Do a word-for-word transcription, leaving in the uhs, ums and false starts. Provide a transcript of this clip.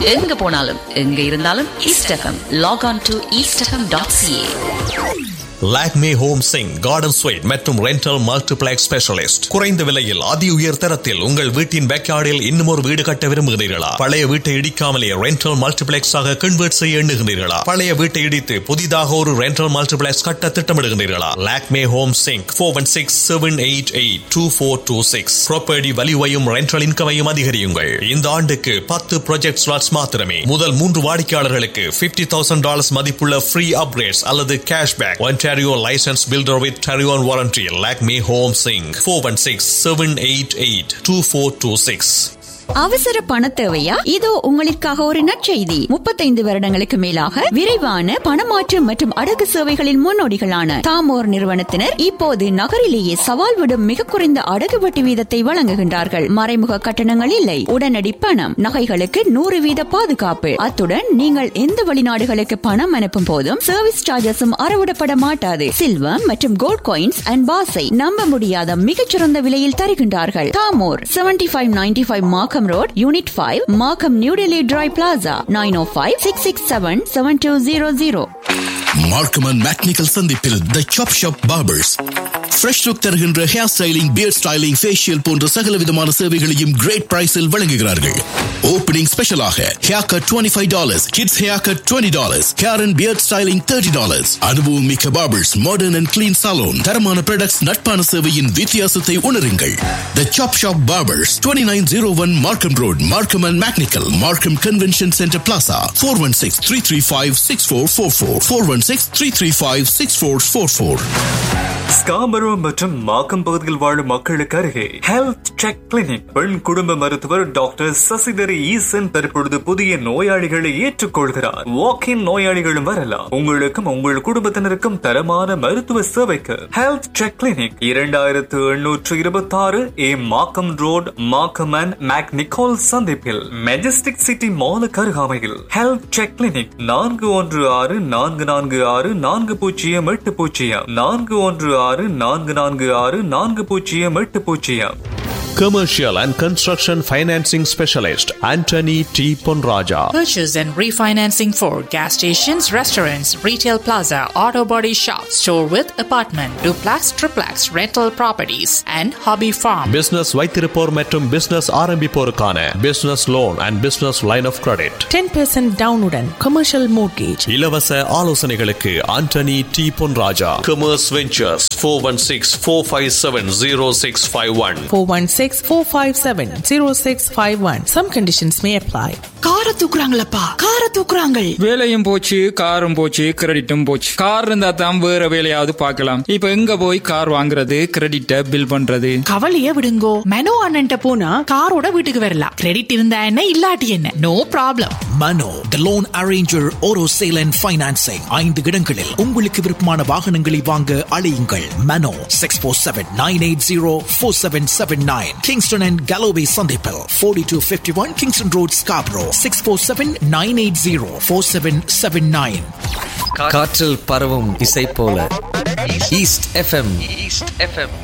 எங்க போனாலும் எங்க இருந்தாலும் east FM. Lock on to east FM dot CA. Lakme home Singh garden sweet மற்றும் ரெண்டல் மல்டிப்ளெக்ஸ் ஸ்பெஷலிஸ்ட். குறைந்த விலையில் அதி உயர் தரத்தில் உங்கள் வீட்டின் பேக்யார்டில் இன்னும் ஒரு வீடு கட்ட விரும்புகிறீர்களா? பழைய வீட்டை இடிக்காமலே ரெண்டல் மல்டிப்ளெக்ஸ் ஆக கன்வெர்ட் செய்ய எண்ணுகிறீர்களா? பழைய வீட்டை இடித்து புதிதாக ஒரு ரெண்டல் மல்டிப்ளெக்ஸ் கட்ட திட்டமிடுகிறீர்களா? Lakme home Singh four one six seven eight eight two four two six. Property வேல்யூவையும் rental இன்கமையும் அதிகரியுங்கள். இந்த ஆண்டுக்கு பத்து ப்ராஜெக்ட் ஸ்லாட்ஸ் மாத்திரமே. முதல் மூன்று வாடிக்கையாளர்களுக்கு பிப்டி தௌசண்ட் டாலர்ஸ் மதிப்புள்ள ஃப்ரீ அப்கிரேட்ஸ் அல்லது cashback. Ontario licensed builder with Ontario warranty. Lakme Home Singh four one six seven eight eight two four two six. அவசர பண தேவையா? இதோ உங்களுக்காக ஒரு நற்செய்தி. முப்பத்தைந்து வருடங்களுக்கு மேலாக விரைவான பணமாற்று மற்றும் அடகு சேவைகளின் முன்னோடிகளான தாமோர் நிறுவனத்தினர் இப்போது நகரிலேயே சவால் விடும் மிக குறைந்த அடகு வட்டி வீதத்தை வழங்குகின்றார்கள். மறைமுக கட்டணங்கள் இல்லை, உடனடி பணம், நகைகளுக்கு நூறு வீத பாதுகாப்பு. அத்துடன் நீங்கள் எந்த வெளிநாடுகளுக்கு பணம் அனுப்பும் போதும் சர்வீஸ் சார்ஜஸும் அறவிடப்பட மாட்டாது. சில்வர் மற்றும் கோல்ட் காயின்ஸ் அண்ட் பாஸை நம்ப முடியாத மிகச்சிறந்த விலையில் தருகின்றார்கள். Damor seventy five ninety five மார்க்கம் Road, Unit five, Markham, New Delhi Dry Plaza, nine oh five, six six seven, seven two zero zero. Markham and Macnical சந்திப்பில் The Chop Shop Barbers. Fresh look தருகின்ற hair styling, pier styling, facial போன்ற சகல விதமான சேவைகளையும் great பிரைஸில் வழங்குகிறார்கள். Opening ஸ்பெஷலாக hair cut twenty-five dollars, kids hair cut twenty dollars, hair and pier styling thirty dollars. அனுபவம் மிக்க barbers, modern and clean salon, தரமான ப்ராடக்ட்ஸ், நட்பான சேவையின் வித்தியாசத்தை உணருங்கள். The Chop Shop Barbers, twenty-nine oh one Markham Road, Markham and Macnical, Markham Convention Center Plaza, four one six, three three five, six four four four, four one six, three three five, six four four four. ஸ்காமரோ மற்றும் Markham பகுதியில் வாழும் மக்களுக்கு அருகே health check clinic. பெண் குடும்ப மருத்துவர் doctor Sasidhari ஈசன் தற்பொழுது புதிய நோயாளிகளை ஏற்றுக்கொள்கிறார். வாக் இன் நோயாளிகளும் வரலாம். உங்களுக்கும் உங்கள் குடும்பத்தினருக்கும் தரமான மருத்துவ சேவைக்கு ஹெல்த் செக் கிளினிக் இரண்டாயிரத்து எண்ணூற்று இருபத்தி ஆறு ஏ Markham road, Markham and make Nicole சந்திப்பில் மெஜஸ்டிக் சிட்டி மாலுக்கு அருகாமையில் ஹெல்த் செக் கிளினிக். நான்கு ஒன்று ஆறு நான்கு நான்கு ஆறு நான்கு பூஜ்ஜியம் எட்டு பூஜ்ஜியம் நான்கு ஒன்று ஆறு நான்கு நான்கு ஆறு நான்கு பூஜ்ஜியம் எட்டு பூஜ்ஜியம். Commercial and Construction Financing Specialist Anthony T. Ponraja. Purchase and refinancing for gas stations, restaurants, retail plaza, auto body shop, store with apartment, duplex, triplex, rental properties and hobby farm. Business வைத்திருப்போர் மற்றும் business ஆரம்பிப்போருக்கான business loan and business line of credit. ten percent downward commercial mortgage. இலவச ஆலோசனைகளுக்கு Anthony T. Ponraja. Commerce Ventures four one six, four five seven, zero six five one. four one six, four five seven, zero six five one. Some conditions may apply. கார தூக்குறாங்களப்பா, கார தூக்குறாங்க. வேலையும் போச்சு, காரும் போச்சு, கிரெடிட்டும் போச்சு. கார் இருந்தா தான் வேற வேலையாவது பார்க்கலாம். இப்ப எங்க போய் கார் வாங்குறது, கிரெடிட்ட பில் பண்றது? கவலைய விடுங்கோ. மனோ அண்ணன்ட்ட போனா காரோட வீட்டுக்கு வரலாம். கிரெடிட் இருந்தா என்ன, இல்லாட்டி என்ன, no problem. Mano the loan arranger, auto sale and financing. ஐந்து இடங்களில் உங்களுக்கு விருப்பமான வாகனங்களை வாங்க அழையுங்கள். மனோ six four seven nine eight zero four seven seven nine. Kingston and Galloway சந்திப்பில் forty-two fifty-one Kingston Road, Scarborough six four seven nine eight zero four seven seven nine. காற்றில் பரவும் இசை போல ஈஸ்ட் எஃப்எம். East FM.